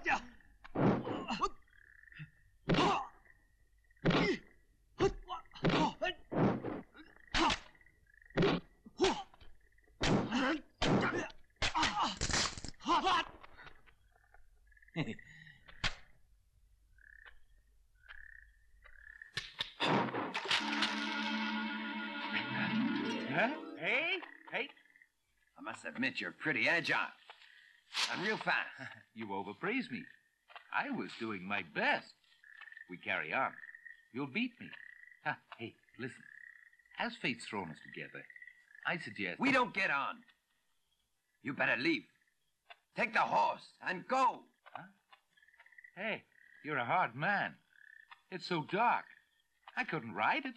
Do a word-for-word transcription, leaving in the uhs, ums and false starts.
Hey, hey. I must admit you're pretty agile. And real fast. You overpraise me. I was doing my best. We carry on. You'll beat me. Ha, hey, listen. As fate's thrown us together, I suggest... We don't get on. You better leave. Take the horse and go. Huh? Hey, you're a hard man. It's so dark. I couldn't ride it.